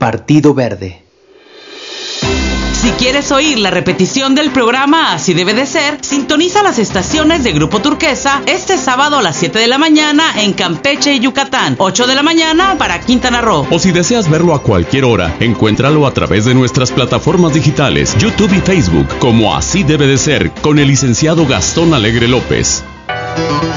Partido Verde. Si quieres oír la repetición del programa Así Debe de Ser, sintoniza las estaciones de Grupo Turquesa este sábado a las 7 de la mañana en Campeche y Yucatán, 8 de la mañana para Quintana Roo. O si deseas verlo a cualquier hora, encuéntralo a través de nuestras plataformas digitales, YouTube y Facebook, como Así Debe de Ser, con el licenciado Gastón Alegre López.